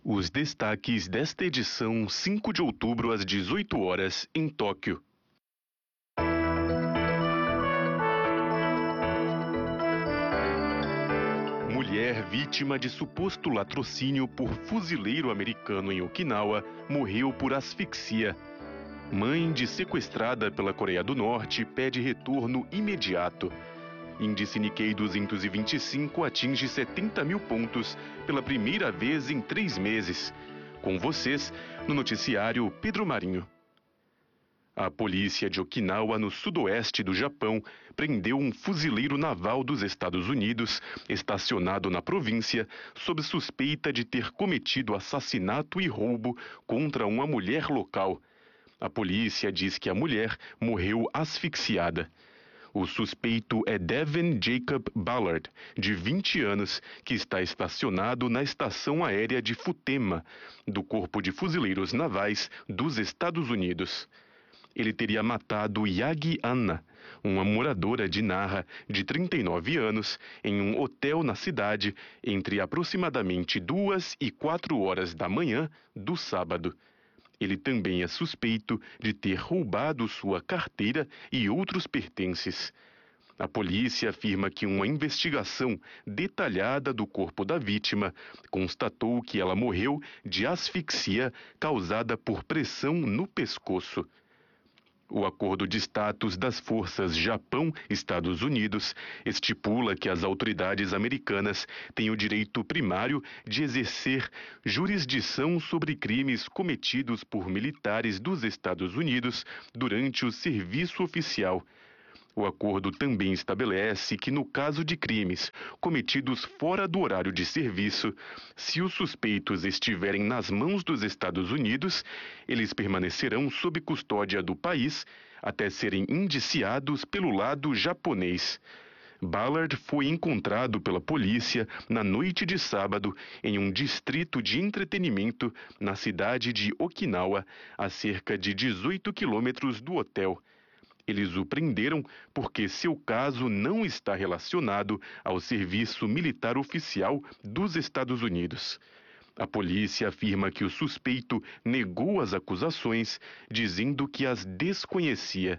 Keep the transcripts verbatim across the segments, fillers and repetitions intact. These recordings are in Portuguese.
Os destaques desta edição, cinco de outubro, às dezoito horas, em Tóquio. Mulher vítima de suposto latrocínio por fuzileiro americano em Okinawa morreu por asfixia. Mãe de sequestrada pela Coreia do Norte pede retorno imediato. Índice Nikkei duzentos e vinte e cinco atinge setenta mil pontos pela primeira vez em três meses. Com vocês, no noticiário Pedro Marinho. A polícia de Okinawa, no sudoeste do Japão, prendeu um fuzileiro naval dos Estados Unidos, estacionado na província, sob suspeita de ter cometido assassinato e roubo contra uma mulher local. A polícia diz que a mulher morreu asfixiada. O suspeito é Devin Jacob Ballard, de vinte anos, que está estacionado na estação aérea de Futema, do Corpo de Fuzileiros Navais dos Estados Unidos. Ele teria matado Yagi Anna, uma moradora de Nara de trinta e nove anos, em um hotel na cidade entre aproximadamente duas e quatro horas da manhã do sábado. Ele também é suspeito de ter roubado sua carteira e outros pertences. A polícia afirma que uma investigação detalhada do corpo da vítima constatou que ela morreu de asfixia causada por pressão no pescoço. O acordo de status das forças Japão-Estados Unidos estipula que as autoridades americanas têm o direito primário de exercer jurisdição sobre crimes cometidos por militares dos Estados Unidos durante o serviço oficial. O acordo também estabelece que, no caso de crimes cometidos fora do horário de serviço, se os suspeitos estiverem nas mãos dos Estados Unidos, eles permanecerão sob custódia do país até serem indiciados pelo lado japonês. Ballard foi encontrado pela polícia na noite de sábado em um distrito de entretenimento na cidade de Okinawa, a cerca de dezoito quilômetros do hotel. Eles o prenderam porque seu caso não está relacionado ao serviço militar oficial dos Estados Unidos. A polícia afirma que o suspeito negou as acusações, dizendo que as desconhecia.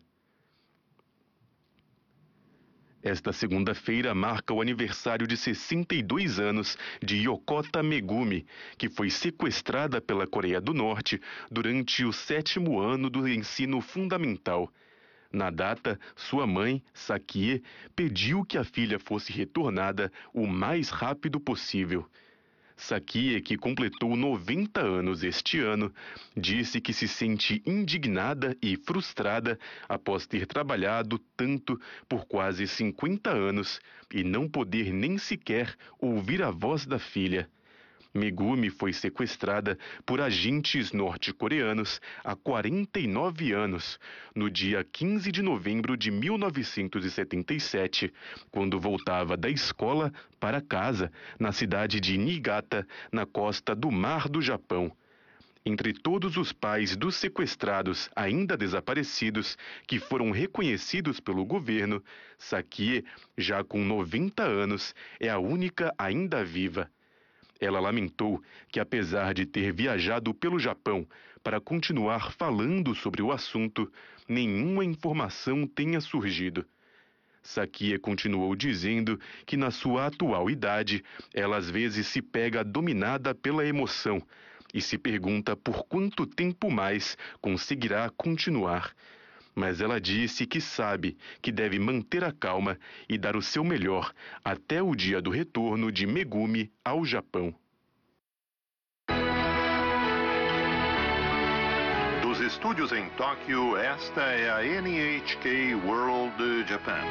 Esta segunda-feira marca o aniversário de sessenta e dois anos de Yokota Megumi, que foi sequestrada pela Coreia do Norte durante o sétimo ano do ensino fundamental. Na data, sua mãe, Sakie, pediu que a filha fosse retornada o mais rápido possível. Sakie, que completou noventa anos este ano, disse que se sente indignada e frustrada após ter trabalhado tanto por quase cinquenta anos e não poder nem sequer ouvir a voz da filha. Megumi foi sequestrada por agentes norte-coreanos há quarenta e nove anos, no dia quinze de novembro de mil novecentos e setenta e sete, quando voltava da escola para casa, na cidade de Niigata, na costa do Mar do Japão. Entre todos os pais dos sequestrados ainda desaparecidos, que foram reconhecidos pelo governo, Sakie, já com noventa anos, é a única ainda viva. Ela lamentou que, apesar de ter viajado pelo Japão para continuar falando sobre o assunto, nenhuma informação tenha surgido. Sakie continuou dizendo que, na sua atual idade, ela às vezes se pega dominada pela emoção e se pergunta por quanto tempo mais conseguirá continuar. Mas ela disse que sabe que deve manter a calma e dar o seu melhor até o dia do retorno de Megumi ao Japão. Dos estúdios em Tóquio, esta é a N H K World Japan.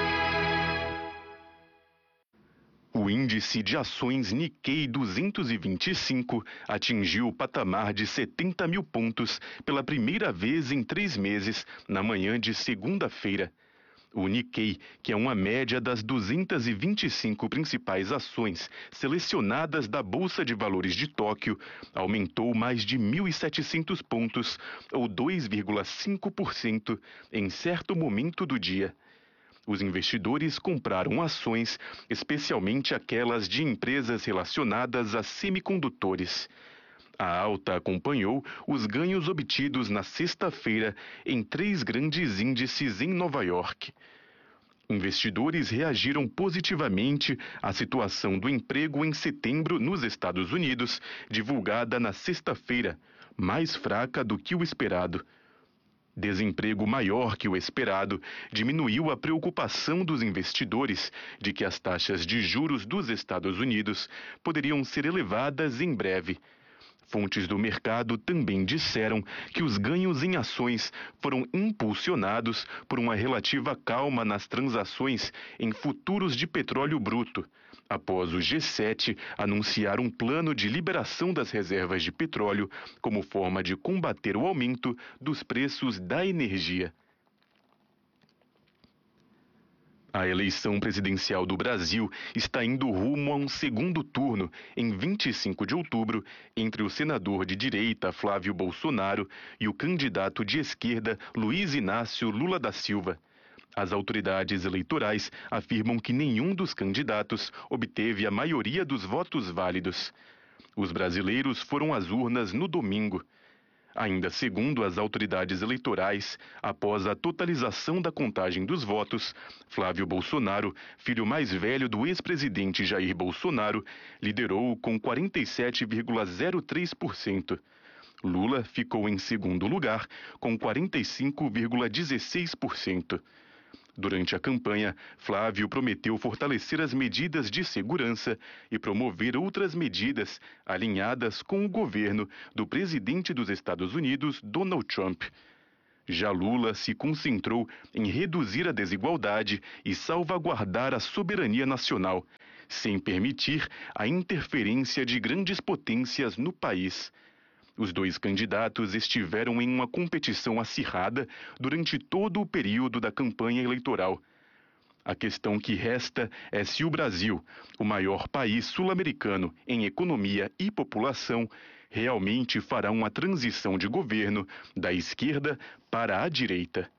O índice de ações Nikkei duzentos e vinte e cinco atingiu o patamar de setenta mil pontos pela primeira vez em três meses, na manhã de segunda-feira. O Nikkei, que é uma média das duzentas e vinte e cinco principais ações selecionadas da Bolsa de Valores de Tóquio, aumentou mais de mil e setecentos pontos, ou dois vírgula cinco por cento, em certo momento do dia. Os investidores compraram ações, especialmente aquelas de empresas relacionadas a semicondutores. A alta acompanhou os ganhos obtidos na sexta-feira em três grandes índices em Nova York. Investidores reagiram positivamente à situação do emprego em setembro nos Estados Unidos, divulgada na sexta-feira, mais fraca do que o esperado. Desemprego maior que o esperado diminuiu a preocupação dos investidores de que as taxas de juros dos Estados Unidos poderiam ser elevadas em breve. Fontes do mercado também disseram que os ganhos em ações foram impulsionados por uma relativa calma nas transações em futuros de petróleo bruto, após o G sete anunciar um plano de liberação das reservas de petróleo como forma de combater o aumento dos preços da energia. A eleição presidencial do Brasil está indo rumo a um segundo turno, em vinte e cinco de outubro, entre o senador de direita Flávio Bolsonaro e o candidato de esquerda Luiz Inácio Lula da Silva. As autoridades eleitorais afirmam que nenhum dos candidatos obteve a maioria dos votos válidos. Os brasileiros foram às urnas no domingo. Ainda segundo as autoridades eleitorais, após a totalização da contagem dos votos, Flávio Bolsonaro, filho mais velho do ex-presidente Jair Bolsonaro, liderou com quarenta e sete vírgula zero três por cento. Lula ficou em segundo lugar, com quarenta e cinco vírgula dezesseis por cento. Durante a campanha, Flávio prometeu fortalecer as medidas de segurança e promover outras medidas alinhadas com o governo do presidente dos Estados Unidos, Donald Trump. Já Lula se concentrou em reduzir a desigualdade e salvaguardar a soberania nacional, sem permitir a interferência de grandes potências no país. Os dois candidatos estiveram em uma competição acirrada durante todo o período da campanha eleitoral. A questão que resta é se o Brasil, o maior país sul-americano em economia e população, realmente fará uma transição de governo da esquerda para a direita.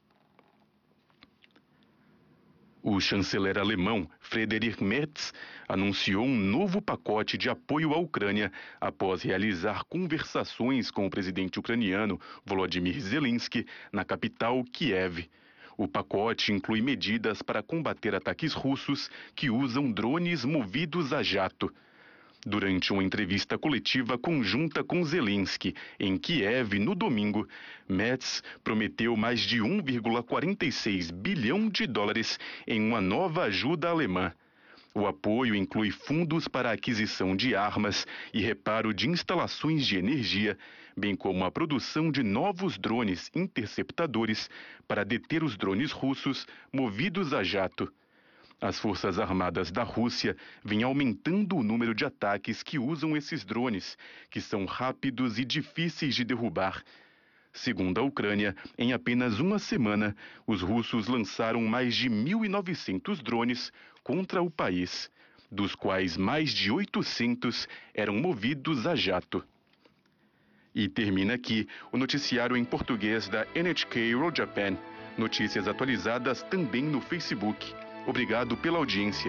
O chanceler alemão Friedrich Merz anunciou um novo pacote de apoio à Ucrânia após realizar conversações com o presidente ucraniano Volodymyr Zelensky na capital Kiev. O pacote inclui medidas para combater ataques russos que usam drones movidos a jato. Durante uma entrevista coletiva conjunta com Zelensky em Kiev no domingo, Merz prometeu mais de um vírgula quarenta e seis bilhão de dólares em uma nova ajuda alemã. O apoio inclui fundos para a aquisição de armas e reparo de instalações de energia, bem como a produção de novos drones interceptadores para deter os drones russos movidos a jato. As Forças Armadas da Rússia vêm aumentando o número de ataques que usam esses drones, que são rápidos e difíceis de derrubar. Segundo a Ucrânia, em apenas uma semana, os russos lançaram mais de mil e novecentos drones contra o país, dos quais mais de oitocentos eram movidos a jato. E termina aqui o noticiário em português da N H K World Japan. Notícias atualizadas também no Facebook. Obrigado pela audiência.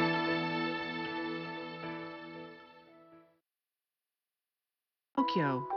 Tokyo